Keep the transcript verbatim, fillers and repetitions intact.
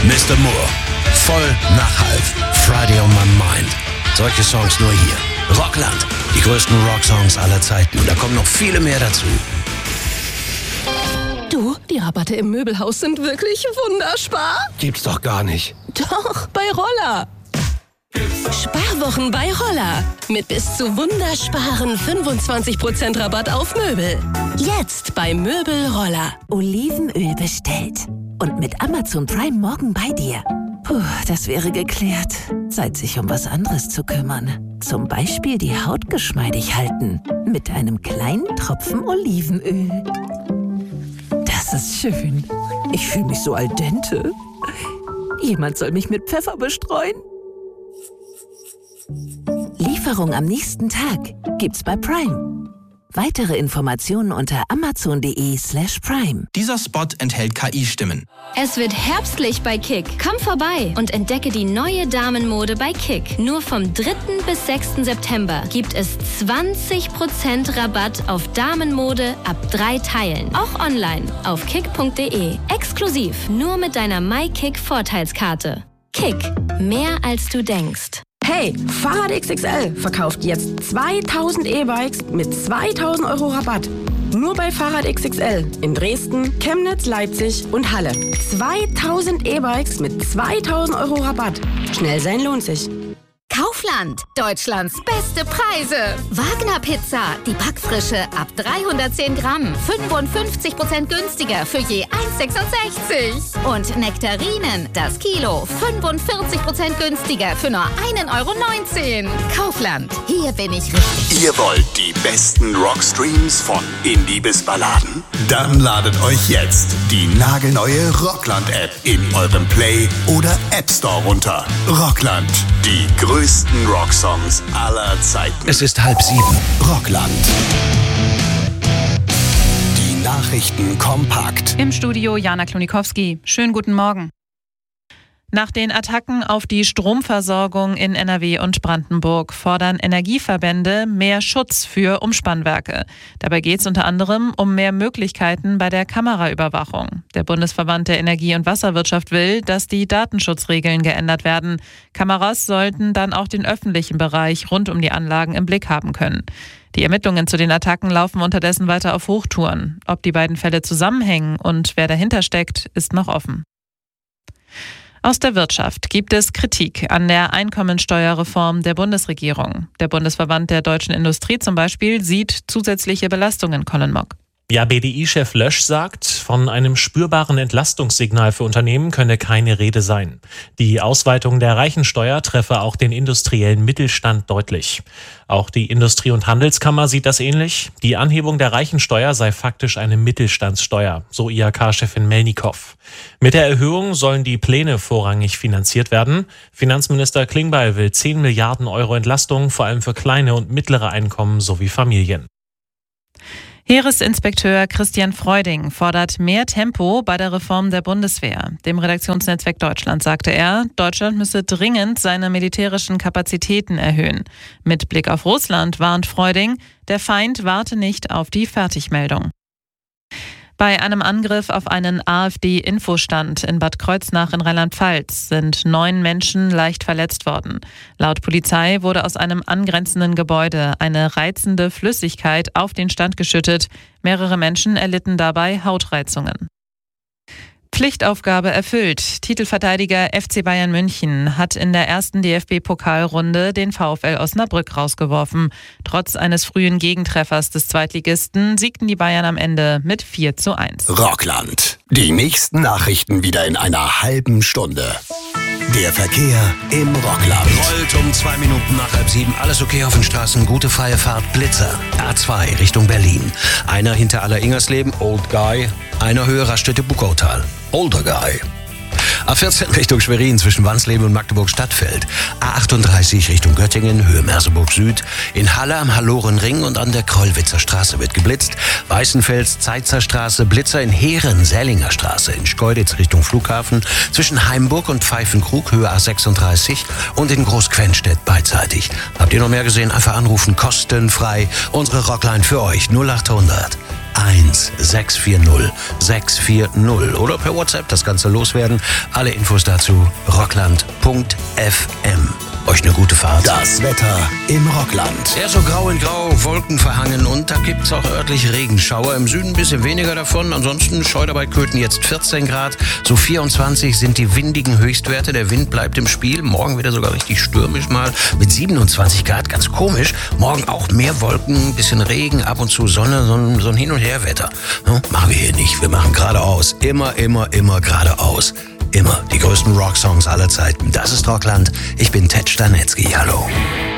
Mister Moore, voll Nachhalt, Friday on my mind. Solche Songs nur hier. Rockland, die größten Rocksongs aller Zeiten. Und da kommen noch viele mehr dazu. Du, die Rabatte im Möbelhaus sind wirklich wunderspar. Gibt's doch gar nicht. Doch, bei Roller. Sparwochen bei Roller. Mit bis zu wundersparen fünfundzwanzig Prozent Rabatt auf Möbel. Jetzt bei Möbel Roller. Olivenöl bestellt. Und mit Amazon Prime morgen bei dir. Puh, das wäre geklärt. Zeit, sich um was anderes zu kümmern. Zum Beispiel die Haut geschmeidig halten. Mit einem kleinen Tropfen Olivenöl. Das ist schön. Ich fühle mich so al dente. Jemand soll mich mit Pfeffer bestreuen. Lieferung am nächsten Tag gibt's bei Prime. Weitere Informationen unter amazon.de slash prime. Dieser Spot enthält K I-Stimmen. Es wird herbstlich bei Kick. Komm vorbei und entdecke die neue Damenmode bei Kick. Nur vom dritten bis sechsten September gibt es zwanzig Prozent Rabatt auf Damenmode ab drei Teilen. Auch online auf kick punkt de. Exklusiv nur mit deiner MyKick-Vorteilskarte. Kick. Mehr als du denkst. Hey, Fahrrad X X L verkauft jetzt zweitausend E-Bikes mit zweitausend Euro Rabatt. Nur bei Fahrrad X X L in Dresden, Chemnitz, Leipzig und Halle. zweitausend E-Bikes mit zweitausend Euro Rabatt. Schnell sein lohnt sich. Kaufland, Deutschlands beste Preise. Wagner Pizza, die Backfrische ab dreihundertzehn Gramm, fünfundfünfzig Prozent günstiger für je eins sechsundsechzig. Und Nektarinen, das Kilo, fünfundvierzig Prozent günstiger für nur ein Euro neunzehn. Kaufland, hier bin ich richtig. Ihr wollt die besten Rockstreams von Indie bis Balladen? Dann ladet euch jetzt die nagelneue Rockland-App in eurem Play- oder App Store runter. Rockland, die größten Rocksongs aller Zeiten. Es ist halb sieben. Rockland. Die Nachrichten kompakt. Im Studio Jana Klonikowski. Schönen guten Morgen. Nach den Attacken auf die Stromversorgung in N R W und Brandenburg fordern Energieverbände mehr Schutz für Umspannwerke. Dabei geht es unter anderem um mehr Möglichkeiten bei der Kameraüberwachung. Der Bundesverband der Energie- und Wasserwirtschaft will, dass die Datenschutzregeln geändert werden. Kameras sollten dann auch den öffentlichen Bereich rund um die Anlagen im Blick haben können. Die Ermittlungen zu den Attacken laufen unterdessen weiter auf Hochtouren. Ob die beiden Fälle zusammenhängen und wer dahinter steckt, ist noch offen. Aus der Wirtschaft gibt es Kritik an der Einkommensteuerreform der Bundesregierung. Der Bundesverband der deutschen Industrie zum Beispiel sieht zusätzliche Belastungen. Colin Mock. Ja, B D I-Chef Lösch sagt, von einem spürbaren Entlastungssignal für Unternehmen könne keine Rede sein. Die Ausweitung der Reichensteuer treffe auch den industriellen Mittelstand deutlich. Auch die Industrie- und Handelskammer sieht das ähnlich. Die Anhebung der Reichensteuer sei faktisch eine Mittelstandssteuer, so I H K-Chefin Melnikow. Mit der Erhöhung sollen die Pläne vorrangig finanziert werden. Finanzminister Klingbeil will zehn Milliarden Euro Entlastung, vor allem für kleine und mittlere Einkommen sowie Familien. Heeresinspekteur Christian Freuding fordert mehr Tempo bei der Reform der Bundeswehr. Dem Redaktionsnetzwerk Deutschland sagte er, Deutschland müsse dringend seine militärischen Kapazitäten erhöhen. Mit Blick auf Russland warnt Freuding, der Feind warte nicht auf die Fertigmeldung. Bei einem Angriff auf einen AfD-Infostand in Bad Kreuznach in Rheinland-Pfalz sind neun Menschen leicht verletzt worden. Laut Polizei wurde aus einem angrenzenden Gebäude eine reizende Flüssigkeit auf den Stand geschüttet. Mehrere Menschen erlitten dabei Hautreizungen. Pflichtaufgabe erfüllt. Titelverteidiger F C Bayern München hat in der ersten D F B-Pokalrunde den VfL Osnabrück rausgeworfen. Trotz eines frühen Gegentreffers des Zweitligisten siegten die Bayern am Ende mit vier zu eins. Rockland. Die nächsten Nachrichten wieder in einer halben Stunde. Der Verkehr im Rockland. Rollt um zwei Minuten nach halb sieben. Alles okay auf den Straßen. Gute freie Fahrt. Blitzer. A zwei Richtung Berlin. Einer hinter Aller-Ingersleben. Old Guy. Einer Höhe Raststätte Buckautal. Older Guy. A vierzehn Richtung Schwerin zwischen Wansleben und Magdeburg-Stadtfeld. A achtunddreißig Richtung Göttingen, Höhe Merseburg Süd. In Halle am Hallorenring und an der Krollwitzer Straße wird geblitzt. Weißenfels, Zeitzer Straße, Blitzer in Heeren, Sellinger Straße. In Schkeuditz Richtung Flughafen zwischen Heimburg und Pfeifenkrug, Höhe A sechsunddreißig. Und in Großquenstedt beidseitig. Habt ihr noch mehr gesehen? Einfach anrufen, kostenfrei. Unsere Rockline für euch null achthundert eins sechs vier null sechs vier null oder per WhatsApp das Ganze loswerden. Alle Infos dazu rockland punkt f m. Euch eine gute Fahrt. Das Wetter im Rockland. Ja, so grau in grau, Wolken verhangen und da gibt's auch örtlich Regenschauer. Im Süden ein bisschen weniger davon. Ansonsten Scheuder bei Köthen jetzt vierzehn Grad. So vierundzwanzig sind die windigen Höchstwerte. Der Wind bleibt im Spiel. Morgen wieder sogar richtig stürmisch mal mit siebenundzwanzig Grad. Ganz komisch. Morgen auch mehr Wolken, bisschen Regen, ab und zu Sonne. So ein, so ein Hin- und Herwetter. Hm, machen wir hier nicht. Wir machen geradeaus. Immer, immer, immer geradeaus. Immer die größten Rocksongs aller Zeiten. Das ist Rockland. Ich bin Ted Stanetzky. Hallo.